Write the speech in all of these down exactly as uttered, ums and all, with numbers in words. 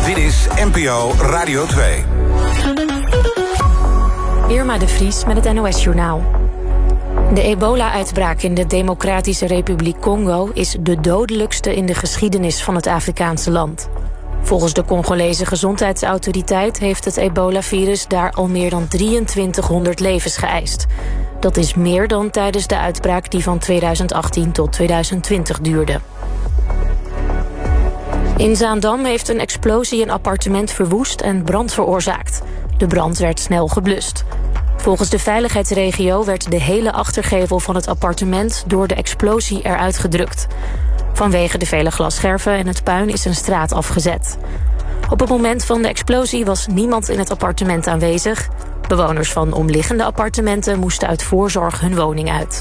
Dit is N P O Radio twee. Irma de Vries met het N O S-journaal. De ebola-uitbraak in de Democratische Republiek Congo is de dodelijkste in de geschiedenis van het Afrikaanse land. Volgens de Congolese gezondheidsautoriteit heeft het ebola-virus daar al meer dan drieëntwintighonderd levens geëist. Dat is meer dan tijdens de uitbraak die van tweeduizend achttien tot tweeduizend twintig duurde. In Zaandam heeft een explosie een appartement verwoest en brand veroorzaakt. De brand werd snel geblust. Volgens de veiligheidsregio werd de hele achtergevel van het appartement door de explosie eruit gedrukt. Vanwege de vele glasscherven en het puin is een straat afgezet. Op het moment van de explosie was niemand in het appartement aanwezig. Bewoners van omliggende appartementen moesten uit voorzorg hun woning uit.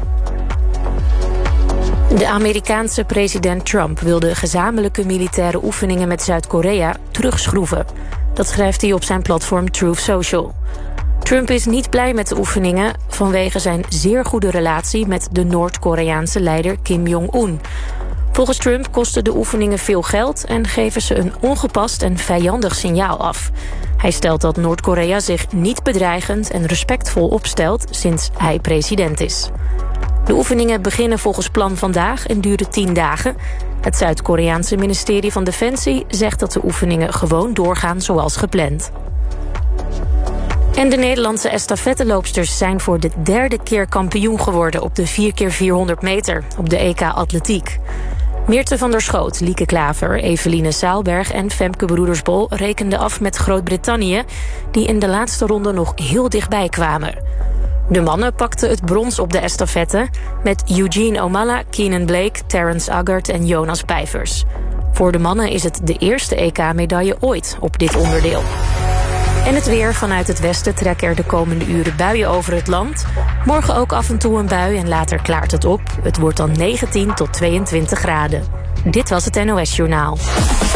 De Amerikaanse president Trump wil de gezamenlijke militaire oefeningen met Zuid-Korea terugschroeven. Dat schrijft hij op zijn platform Truth Social. Trump is niet blij met de oefeningen vanwege zijn zeer goede relatie met de Noord-Koreaanse leider Kim Jong-un. Volgens Trump kosten de oefeningen veel geld en geven ze een ongepast en vijandig signaal af. Hij stelt dat Noord-Korea zich niet bedreigend en respectvol opstelt sinds hij president is. De oefeningen beginnen volgens plan vandaag en duren tien dagen. Het Zuid-Koreaanse ministerie van Defensie zegt dat de oefeningen gewoon doorgaan zoals gepland. En de Nederlandse estafetteloopsters zijn voor de derde keer kampioen geworden op de vier keer vierhonderd meter op de E K Atletiek. Meerte van der Schoot, Lieke Klaver, Eveline Saalberg en Femke Broedersbol rekenden af met Groot-Brittannië, die in de laatste ronde nog heel dichtbij kwamen. De mannen pakten het brons op de estafette met Eugene Omalla, Keenan Blake, Terrence Aggart en Jonas Pijvers. Voor de mannen is het de eerste E K-medaille ooit op dit onderdeel. En het weer. Vanuit het westen trekken er de komende uren buien over het land. Morgen ook af en toe een bui en later klaart het op. Het wordt dan negentien tot tweeëntwintig graden. Dit was het N O S-journaal.